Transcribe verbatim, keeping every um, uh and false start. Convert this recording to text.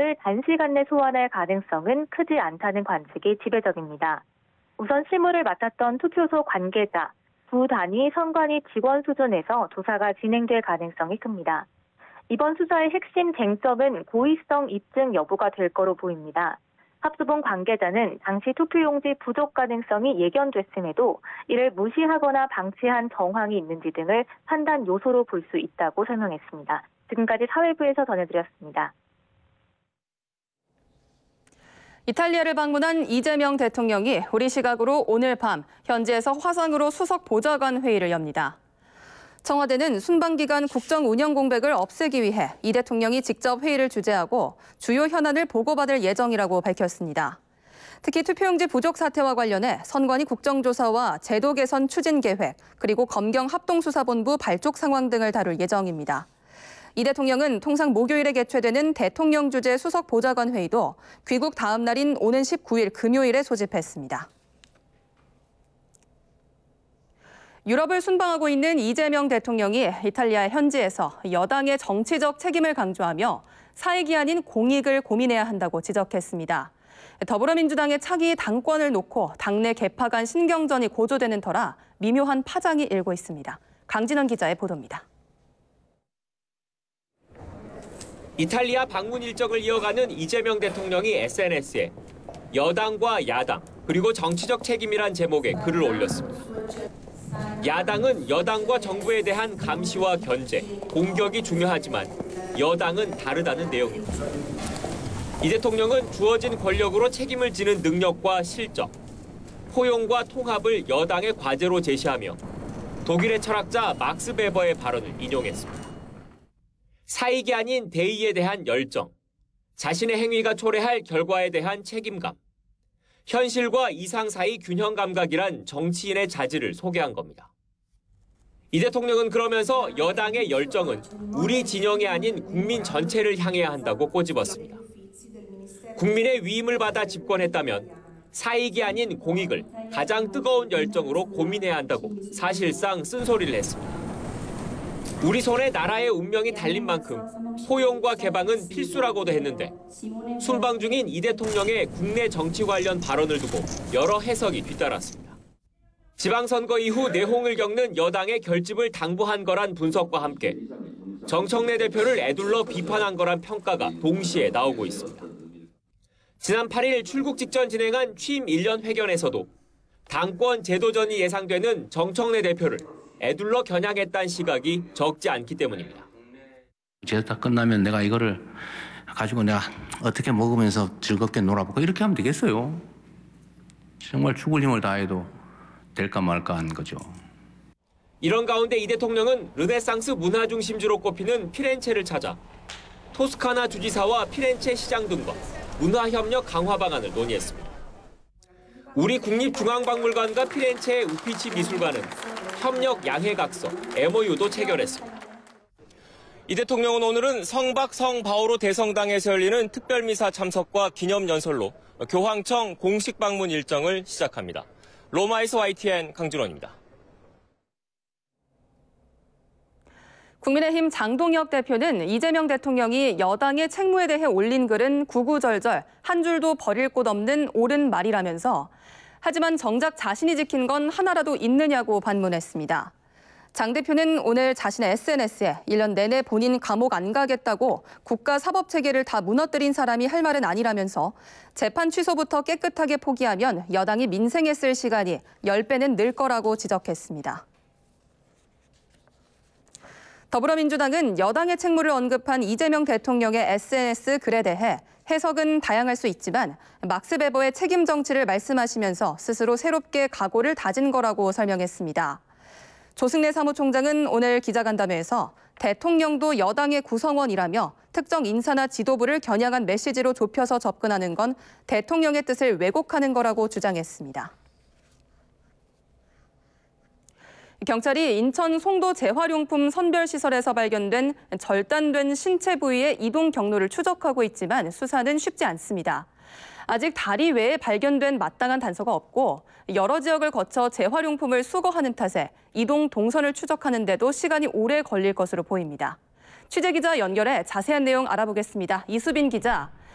결과를 단시간 내 소환할 가능성은 크지 않다는 관측이 지배적입니다. 우선 실무를 맡았던 투표소 관계자, 두 단위 선관위 직원 수준에서 조사가 진행될 가능성이 큽니다. 이번 수사의 핵심 쟁점은 고의성 입증 여부가 될 거로 보입니다. 합수본 관계자는 당시 투표용지 부족 가능성이 예견됐음에도 이를 무시하거나 방치한 정황이 있는지 등을 판단 요소로 볼 수 있다고 설명했습니다. 지금까지 사회부에서 전해드렸습니다. 이탈리아를 방문한 이재명 대통령이 우리 시각으로 오늘 밤 현지에서 화상으로 수석 보좌관 회의를 엽니다. 청와대는 순방기간 국정 운영 공백을 없애기 위해 이 대통령이 직접 회의를 주재하고 주요 현안을 보고받을 예정이라고 밝혔습니다. 특히 투표용지 부족 사태와 관련해 선관위 국정조사와 제도 개선 추진 계획, 그리고 검경 합동수사본부 발족 상황 등을 다룰 예정입니다. 이 대통령은 통상 목요일에 개최되는 대통령 주재 수석 보좌관 회의도 귀국 다음 날인 오는 십구 일 금요일에 소집했습니다. 유럽을 순방하고 있는 이재명 대통령이 이탈리아 현지에서 여당의 정치적 책임을 강조하며 사익이 아닌 공익을 고민해야 한다고 지적했습니다. 더불어민주당의 차기 당권을 놓고 당내 개파 간 신경전이 고조되는 터라 미묘한 파장이 일고 있습니다. 강진원 기자의 보도입니다. 이탈리아 방문 일정을 이어가는 이재명 대통령이 에스엔에스에 여당과 야당, 그리고 정치적 책임이란 제목의 글을 올렸습니다. 야당은 여당과 정부에 대한 감시와 견제, 공격이 중요하지만 여당은 다르다는 내용입니다. 이 대통령은 주어진 권력으로 책임을 지는 능력과 실적, 포용과 통합을 여당의 과제로 제시하며 독일의 철학자 막스 베버의 발언을 인용했습니다. 사익이 아닌 대의에 대한 열정, 자신의 행위가 초래할 결과에 대한 책임감, 현실과 이상 사이 균형 감각이란 정치인의 자질을 소개한 겁니다. 이 대통령은 그러면서 여당의 열정은 우리 진영이 아닌 국민 전체를 향해야 한다고 꼬집었습니다. 국민의 위임을 받아 집권했다면 사익이 아닌 공익을 가장 뜨거운 열정으로 고민해야 한다고 사실상 쓴소리를 했습니다. 우리 손에 나라의 운명이 달린 만큼 포용과 개방은 필수라고도 했는데 순방 중인 이 대통령의 국내 정치 관련 발언을 두고 여러 해석이 뒤따랐습니다. 지방선거 이후 내홍을 겪는 여당의 결집을 당부한 거란 분석과 함께 정청래 대표를 에둘러 비판한 거란 평가가 동시에 나오고 있습니다. 지난 팔 일 출국 직전 진행한 취임 일 년 회견에서도 당권 제도전이 예상되는 정청래 대표를 에둘러 겨냥했다는 시각이 적지 않기 때문입니다. 이제 다 끝나면 내가 이거를 가지고 내가 어떻게 먹으면서 즐겁게 놀아볼까 이렇게 하면 되겠어요. 정말 죽을 힘을 다해도 될까 말까 한 거죠. 이런 가운데 이 대통령은 르네상스 문화 중심지로 꼽히는 피렌체를 찾아 토스카나 주지사와 피렌체 시장 등과 문화협력 강화 방안을 논의했습니다. 우리 국립중앙박물관과 피렌체의 우피치 미술관은 협력 양해각서, 엠오유도 체결했습니다. 이 대통령은 오늘은 성박 성바오로 대성당에서 열리는 특별미사 참석과 기념연설로 교황청 공식 방문 일정을 시작합니다. 로마에서 와이티엔 강준원입니다. 국민의힘 장동혁 대표는 이재명 대통령이 여당의 책무에 대해 올린 글은 구구절절 한 줄도 버릴 곳 없는 옳은 말이라면서 하지만 정작 자신이 지킨 건 하나라도 있느냐고 반문했습니다. 장 대표는 오늘 자신의 에스엔에스에 일 년 내내 본인 감옥 안 가겠다고 국가사법체계를 다 무너뜨린 사람이 할 말은 아니라면서 재판 취소부터 깨끗하게 포기하면 여당이 민생에 쓸 시간이 십 배는 늘 거라고 지적했습니다. 더불어민주당은 여당의 책무를 언급한 이재명 대통령의 에스엔에스 글에 대해 해석은 다양할 수 있지만 막스 베버의 책임 정치를 말씀하시면서 스스로 새롭게 각오를 다진 거라고 설명했습니다. 조승래 사무총장은 오늘 기자간담회에서 대통령도 여당의 구성원이라며 특정 인사나 지도부를 겨냥한 메시지로 좁혀서 접근하는 건 대통령의 뜻을 왜곡하는 거라고 주장했습니다. 경찰이 인천 송도 재활용품 선별시설에서 발견된 절단된 신체 부위의 이동 경로를 추적하고 있지만 수사는 쉽지 않습니다. 아직 다리 외에 발견된 마땅한 단서가 없고 여러 지역을 거쳐 재활용품을 수거하는 탓에 이동 동선을 추적하는 데도 시간이 오래 걸릴 것으로 보입니다. 취재기자 연결해 자세한 내용 알아보겠습니다. 이수빈 기자,